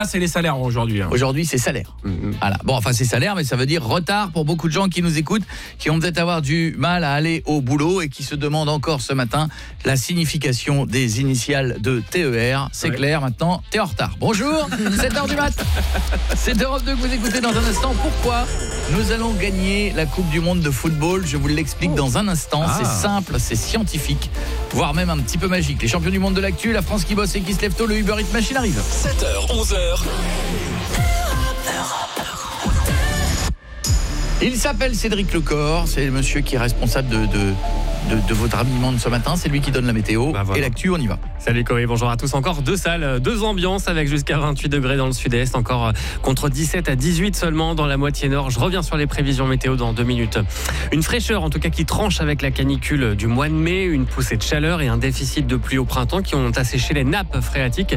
c'est les salaires aujourd'hui. Aujourd'hui, c'est salaire. Voilà. Bon, enfin, c'est salaire, mais ça veut dire retard pour beaucoup de gens qui nous écoutent, qui vont peut-être avoir du mal à aller au boulot et qui se demandent encore ce matin la signification des initiales de TER. C'est clair, maintenant, t'es en retard. Bonjour, 7h du mat. C'est Europe 2 que vous écoutez dans un instant. Pourquoi nous allons gagner la Coupe du Monde de football? Je vous l'explique dans un instant. C'est simple, c'est scientifique, voire même un petit peu magique. Les champions du monde de l'actu, la France qui bosse et qui se lève tôt, le Uber Eats Machine arrive. 7h, 11h. Il s'appelle Cédric Lecor, c'est le monsieur qui est responsable de votre habillement de ce matin, c'est lui qui donne la météo et l'actu, on y va. Salut Koé, bonjour à tous. Encore 2 salles, 2 ambiances avec jusqu'à 28 degrés dans le sud-est, encore contre 17 à 18 seulement dans la moitié nord. Je reviens sur les prévisions météo dans 2 minutes. Une fraîcheur en tout cas qui tranche avec la canicule du mois de mai, une poussée de chaleur et un déficit de pluie au printemps qui ont asséché les nappes phréatiques.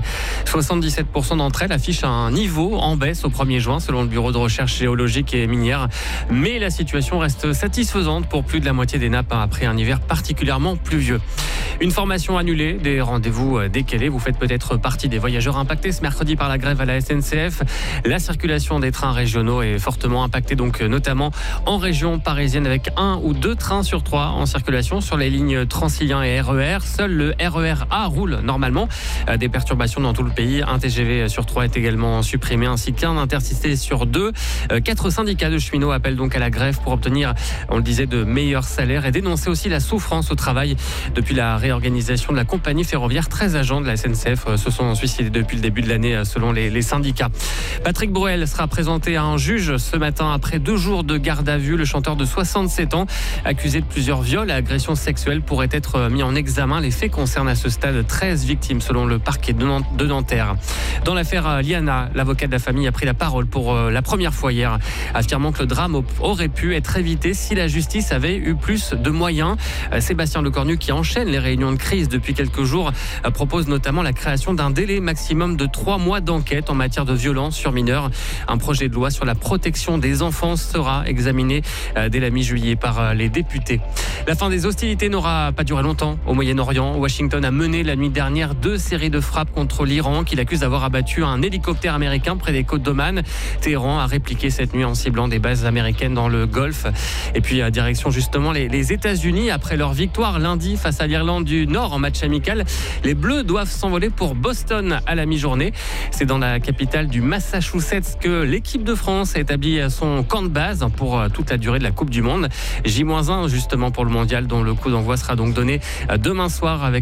77% d'entre elles affichent un niveau en baisse au 1er juin selon le Bureau de recherche géologique et minière. Mais la situation reste satisfaisante pour plus de la moitié des nappes après un hiver particulièrement pluvieux. Une formation annulée, des rendez-vous décalés. Vous faites peut-être partie des voyageurs impactés ce mercredi par la grève à la SNCF. La circulation des trains régionaux est fortement impactée, donc notamment en région parisienne avec 1 ou 2 trains sur 3 en circulation sur les lignes Transilien et RER. Seul le RER A roule normalement. Des perturbations dans tout le pays. Un TGV sur 3 est également supprimé ainsi qu'un intercité sur 2. 4 syndicats de cheminots appellent donc à la grève pour obtenir, on le disait, de meilleurs salaires et dénoncer aussi la souffrance au travail. Depuis la réorganisation de la compagnie ferroviaire, 13 agents de la SNCF se sont suicidés depuis le début de l'année selon les syndicats. Patrick Bruel sera présenté à un juge ce matin après 2 jours de garde à vue. Le chanteur de 67 ans, accusé de plusieurs viols et agressions sexuelles, pourrait être mis en examen. Les faits concernent à ce stade 13 victimes selon le parquet de Nanterre. Dans l'affaire Liana, l'avocat de la famille a pris la parole pour la première fois hier, affirmant que le drame aurait pu être évité si la justice avait eu plus de moyens. Sébastien Lecornu, qui enchaîne les réunions de crise depuis quelques jours, propose notamment la création d'un délai maximum de 3 mois d'enquête en matière de violence sur mineurs. Un projet de loi sur la protection des enfants sera examiné dès la mi-juillet par les députés. La fin des hostilités n'aura pas duré longtemps au Moyen-Orient. Washington a mené la nuit dernière 2 séries de frappes contre l'Iran, qu'il accuse d'avoir abattu un hélicoptère américain près des côtes d'Oman. Téhéran a répliqué cette nuit en ciblant des bases américaines dans le Golfe. Et puis direction justement les États-Unis après leur victoire lundi face à l'Irlande du Nord en match amical. Les Bleus doivent s'envoler pour Boston à la mi-journée. C'est dans la capitale du Massachusetts que l'équipe de France a établi son camp de base pour toute la durée de la Coupe du Monde. J-1 justement pour le mondial, dont le coup d'envoi sera donc donné demain soir avec